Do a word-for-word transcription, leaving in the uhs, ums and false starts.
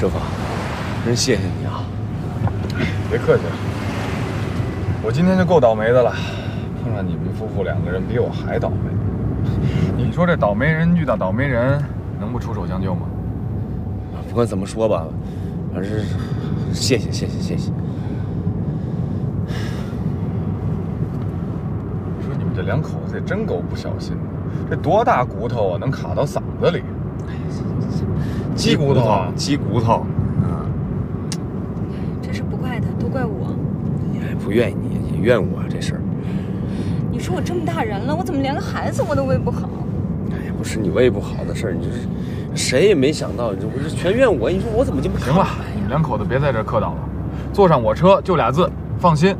师傅，真谢谢你啊！ 别客气了，我今天就够倒霉的了，碰上你们夫妇两个人比我还倒霉。你说这倒霉人遇到倒霉人，能不出手相救吗？ 不管怎么说吧，反正是谢谢谢谢谢谢。 说你们这两口子也真够不小心的，这多大骨头啊，能卡到嗓子里？鸡骨头啊， 鸡骨头啊！这事不怪他，都怪我。 你还不怨你，也怨我这事儿。 你说我这么大人了，我怎么连个孩子我都喂不好？ 哎呀，不是你喂不好的事儿，你就是谁也没想到，这不是全怨我。你说我怎么就不行了？你们两口子别在这客套了，坐上我车就俩字，放心。